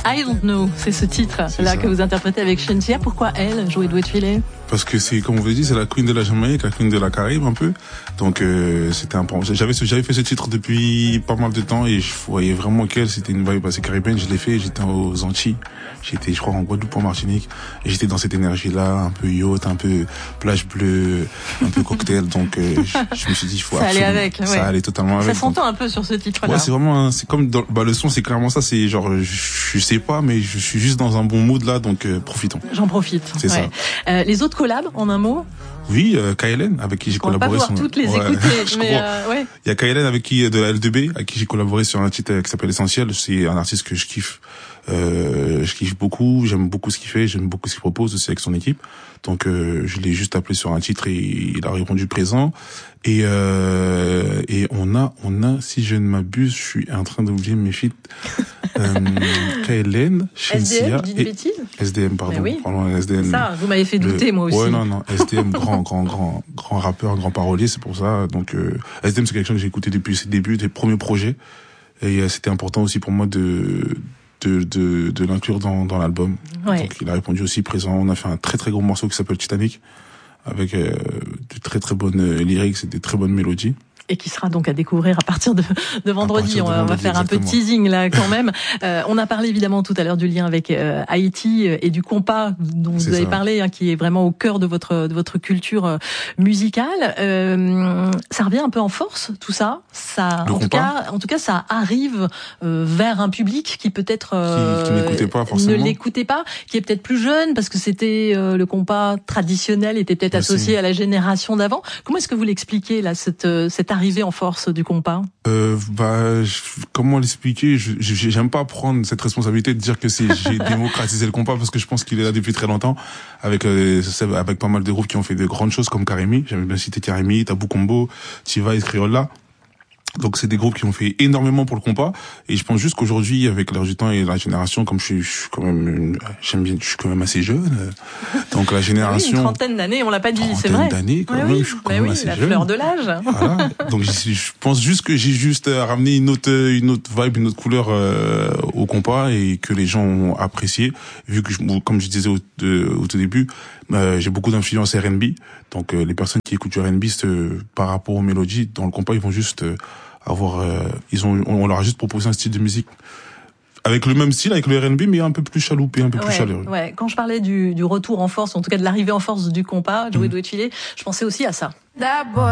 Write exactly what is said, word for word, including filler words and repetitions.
I Don't Know, c'est ce titre-là que vous interprétez avec Shenseea. Pourquoi elle, Joey Douet-Filet? Parce que c'est, comme on vous dit, c'est la queen de la Jamaïque, la queen de la Caraïbe un peu. Donc euh, c'était important. J'avais j'avais fait ce titre depuis pas mal de temps et je voyais vraiment qu'elle, c'était une vibe assez caribéenne. Je l'ai fait, j'étais aux Antilles, j'étais, je crois, en Guadeloupe, en Martinique, et j'étais dans cette énergie-là, un peu yacht, un peu plage bleue, un peu cocktail. Donc euh, je, je me suis dit, il faut ça allait avec, ça ouais. allait totalement avec. Ça s'entend un peu sur ce titre-là. Ouais, c'est vraiment, un, c'est comme dans, bah le son, c'est clairement ça. C'est genre, je, je sais pas, mais je suis juste dans un bon mood là, donc euh, profitons. J'en profite. C'est ouais. ça. Euh, les autres collabs, en un mot? Oui, euh, K L N, avec qui j'ai On collaboré. On va pas pouvoir sur... toutes les ouais. écouter, mais euh, ouais. Il y a K L N avec qui, de L deux B, avec qui j'ai collaboré sur un titre qui s'appelle Essentiel. C'est un artiste que je kiffe. Euh, je kiffe beaucoup, j'aime beaucoup ce qu'il fait, j'aime beaucoup ce qu'il propose aussi avec son équipe. Donc euh, je l'ai juste appelé sur un titre et il a répondu présent. Et euh, et on a on a si je ne m'abuse, je suis en train d'oublier mes feats. euh, K L N, Shenseea, S D M, je dis des bêtises. S D M, pardon, oui. pardon, S D M. Ça, vous m'avez fait douter le, moi aussi. Ouais, non, non, S D M, grand, grand, grand, grand rappeur, grand parolier, c'est pour ça. Donc euh, S D M, c'est quelqu'un que j'ai écouté depuis ses débuts, des premiers projets, et euh, c'était important aussi pour moi de de de, de l'inclure dans dans l'album. Ouais. Donc il a répondu aussi présent. On a fait un très très gros morceau qui s'appelle Titanic, avec euh, de très très bonnes euh, lyrics et des très bonnes mélodies. Et qui sera donc à découvrir à partir de, de vendredi. De on, va, vendredi, on va faire exactement. un peu de teasing là quand même. Euh, on a parlé évidemment tout à l'heure du lien avec euh, Haïti et du compas dont C'est vous avez ça. parlé, hein, qui est vraiment au cœur de votre de votre culture euh, musicale. Euh, ça revient un peu en force tout ça. Ça, Le en tout compas cas, en tout cas, ça arrive euh, vers un public qui peut-être euh, Qui- qui n'écoutait pas forcément. ne l'écoutait pas, qui est peut-être plus jeune parce que c'était euh, le compas traditionnel était peut-être Aussi. associé à la génération d'avant. Comment est-ce que vous l'expliquez là cette euh, cette arrivée en force du compas? Euh, bah, je- comment l'expliquer? Je, je- j'aime pas prendre cette responsabilité de dire que c'est j'ai démocratisé le compas parce que je pense qu'il est là depuis très longtemps avec euh, avec pas mal de groupes qui ont fait de grandes choses comme Karimi. J'aime bien citer Karimi, Tabou Combo, Tiva et Criolla. Donc c'est des groupes qui ont fait énormément pour le compas et je pense juste qu'aujourd'hui avec l'air du temps et la génération, comme je suis, je suis quand même une- j'aime bien, je suis quand même assez jeune, euh, donc la Ah oui, génération une trentaine d'années, on l'a pas dit, c'est vrai. trentaine d'années quand Ouais, même, oui, je suis quand bah même oui, assez la jeune. fleur de l'âge. Voilà. Donc je, je pense juste que j'ai juste euh, ramené une autre une autre vibe, une autre couleur euh, au compas et que les gens ont apprécié. Vu que je, comme je disais au, de, au tout début, euh, j'ai beaucoup d'influence R and B. Donc euh, les personnes qui écoutent du R and B euh, par rapport aux mélodies dans le compas, ils vont juste euh, avoir euh, ils ont on leur a juste proposé un style de musique avec le même style, avec le R and B, mais un peu plus chaloupé, un peu plus Ouais, chaleureux. ouais. Quand je parlais du, du retour en force, en tout cas de l'arrivée en force du compas, Joey Douet-Filet, je pensais aussi à ça.